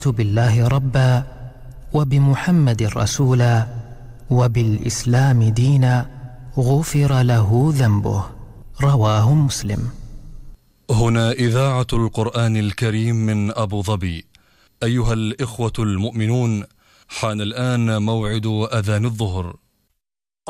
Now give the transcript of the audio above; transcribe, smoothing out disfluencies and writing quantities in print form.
بالله ربا وبمحمد رسولا وبالإسلام دينا غفر له ذنبه. رواه مسلم. هنا إذاعة القرآن الكريم من أبو ظبي. أيها الإخوة المؤمنون، حان الآن موعد أذان الظهر.